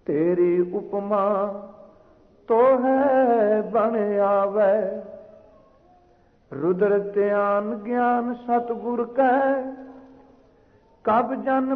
तेरी उपमा तो है बन आवे, रुद्र ध्यान ज्ञान सतगुर कै, कब जन